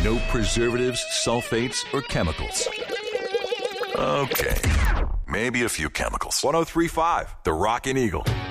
No preservatives, sulfates, or chemicals. Okay, maybe a few chemicals. 103.5, The Rockin' Eagle.